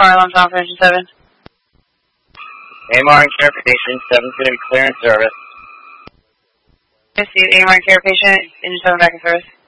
fire alarm on Engine 7. AMR and care patient, 7's going to be clear in service. I see AMR and care patient, Engine 7 back in service.